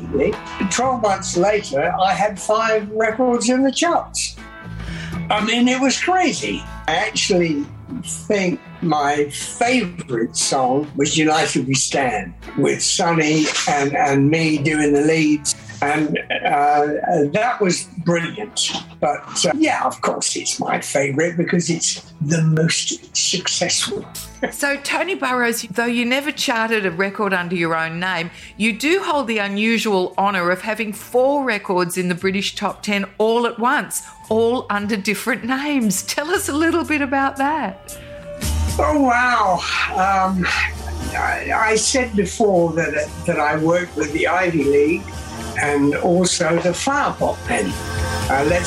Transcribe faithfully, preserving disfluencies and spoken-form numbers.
unexpectedly, twelve months later, I had five records in the charts. I mean, it was crazy. I actually think my favourite song was United We Stand, with Sonny and, and me doing the leads. And uh, that was brilliant. But uh, yeah, of course, it's my favourite because it's the most successful. So, Tony Burrows, though you never charted a record under your own name, you do hold the unusual honour of having four records in the British top ten all at once, all under different names. Tell us a little bit about that. Oh, wow. Um, I, I said before that, that I worked with the Ivy League and also the Flower Pot Men. Uh, let's